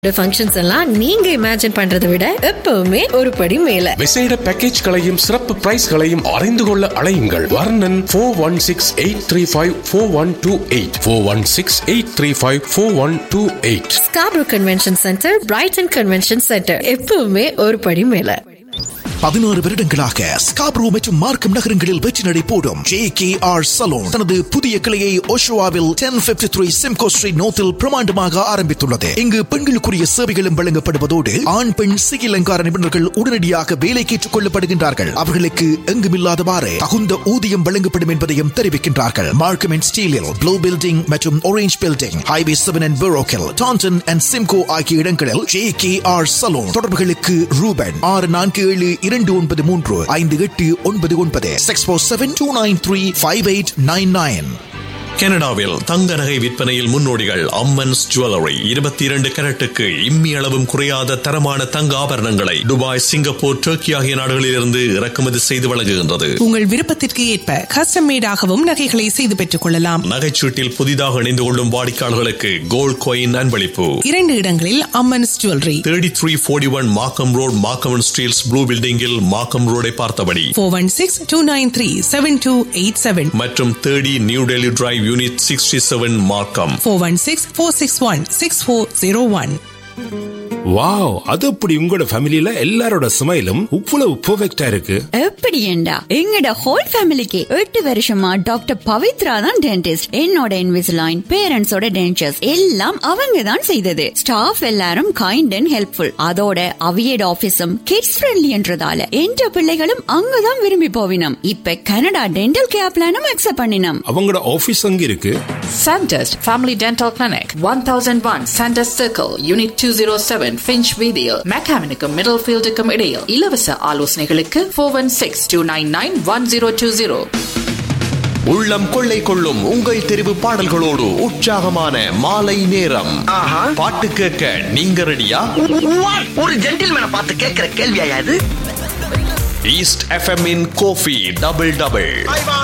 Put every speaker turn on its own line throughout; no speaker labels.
Functions எல்லாம் நீங்க imagine பண்றதை விட எப்பவுமே ஒரு படி மேல.
விசேட பேக்கேஜ்களையும் சிறப்பு பிரைஸ்களையும் அறிந்து கொள்ள அழையுங்கள். வர்ணன் 4168354128 4168354128.
Scarborough convention centre, Brayton convention centre, எப்பவுமே ஒரு படி மேல.
16 வருடங்களாக ஸ்காப்ரோ மற்றும் மார்க்கம் நகரங்களில் வெற்றி நடை போடும் JKR சலூன் தனது புதிய கிளையை ஓஷோவாவில் 1053 சிம்கோ ஸ்ட்ரீட் நோத்தில் பிரமாண்டமாக ஆரம்பித்துள்ளது. இங்கு பெண்களுக்குரிய சேவைகளும் வழங்கப்படுவதோடு ஆண் பெண் சிகை அலங்கார நிபுணர்கள் உடனடியாக வேலைக்கு ஏற்றுக் கொள்ளப்படுகின்றார்கள். அவர்களுக்கு எங்குமில்லாதவாறு தகுந்த ஊதியம் வழங்கப்படும் என்பதையும் தெரிவிக்கின்றார்கள். மார்க்கம் அண்ட் ஸ்டீலில் ப்ளூ பில்டிங் மற்றும் orange building, highway 7 and பெரோக்கில், Tandon and Simcoe ஆகிய இடங்களில் JKR சலூன். தொடர்புகளுக்கு ரூபன் 647-293-5899 647-293-5899.
கனடாவில் தங்க நகை விற்பனையில் முன்னோடிகள் அம்மன்ஸ் ஜுவல்லரி. 22 கரட்டுக்கு இம்மி அளவும் குறையாத தரமான தங்க ஆபரணங்களை துபாய், சிங்கப்பூர், டர்க்கி ஆகிய நாடுகளிலிருந்து இறக்குமதி செய்து வழங்குகின்றது.
உங்கள் விருப்பத்திற்கு ஏற்ப கஸ்டம் மேடாகவும் நகைகளை செய்து பெற்றுக் கொள்ளலாம்.
நகைச்சீட்டில் புதிதாக இணைந்து கொள்ளும் வாடிக்கையாளர்களுக்கு கோல்ட் காயின் அன்பளிப்பு.
2 இடங்களில் அம்மன்ஸ் ஜுவல்லரி.
3341 மார்க்கம் ரோட், மார்க்கம் ஸ்டீல்ஸ் ப்ளூ பில்டிங்கில் மார்க்கம் ரோடை பார்த்தபடி.
416-293-7287
மற்றும் 30 நியூ டெல்லி டிரைவ் யூனிட் 67 மார்க்கம்.
416-461-6401.
வாவ், அது அப்படி உங்களோட ஃபேமிலில எல்லாரோட ஸ்மைலும் இவ்வளவு பெர்ஃபெக்ட்டா இருக்கு.
எப்படி ஏண்டா எங்கட ஹோல் ஃபேமிலிக்கு 8 வருஷமா டாக்டர் பவித்ரா தான் டென்டிஸ்ட். என்னோட இன்விசிலைன், பேரண்ட்ஸோட டென்டர்ஸ் எல்லாம் அவங்க தான் செய்தது. ஸ்டாஃப் எல்லாரும் கைண்ட் அண்ட் ஹெல்ப்ஃபுல். அதோட அவியட் ஆபீஸும் கிட்ஸ் ஃப்ரெண்ட்லின்றதால என்ற பிள்ளைகளும் அங்கதான் விரும்பி போவினம். இப்ப கனடா டென்டல் கேர் பிளானும் அக்செப்ட் பண்ணினோம்.
அவங்களோட ஆபீஸ் அங்க இருக்கு.
Sandest Family Dental Clinic, 1001 Sandest Circle, Unit 207, Finch Video, Mechanical Middlefield இடையில். இலவச ஆலோசனைகளுக்கு 416-299-1020.
உள்ளம் கொள்ளை கொள்ளும் உங்கள் தெரிவு பாடல்களோடு உற்சாகமான மாலை நேரம். பாட்டு கேட்க நீங்க ரெடியா?
ஒரு ஜென்டில்மேனை பார்த்து கேட்கிற கேள்வியா இது?
ஈஸ்ட் FM இன் Kofi double double.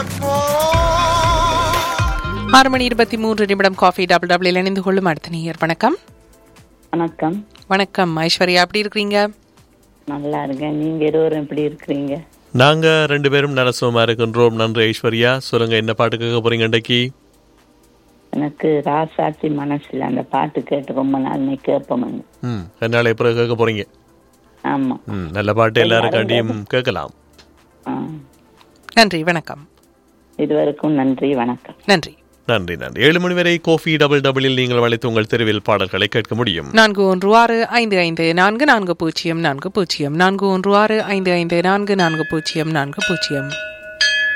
6:23 coffee double double இணைந்து கொள்ளும் அடுத்த நேயர். வணக்கம்.
வணக்கம்.
வணக்கம் ஐஸ்வர்யா, எப்படி இருக்கீங்க?
நல்லா இருக்கேன். நீங்க இருவரும் எப்படி இருக்கிறீங்க?
நாங்க 2 பேரும் நலசுவமா இருக்கின்றோம். நன்றி ஐஸ்வர்யா. சொல்லுங்க, என்ன பாட்டு கேட்க போறீங்க இன்றைக்கு?
எனக்கு ராசாட்சி மனசுல அந்த பாட்டு கேட்டு ரொம்ப நாள் கேட்போம்.
என்னால எப்ப கேட்க போறீங்க?
ஆமா,
நல்ல பாட்டு எல்லாருக்காண்டியும் கேட்கலாம்.
நன்றி, வணக்கம்.
இதுவரைக்கும் நன்றி, வணக்கம்.
நன்றி
நன்றி நன்றி. 7 மணி வரை கோஃபி டபுள் டபுளில் நீங்கள் வளைத்து உங்கள் தெருவில் பாடல்களை கேட்க முடியும்.
4165544040 4165544040.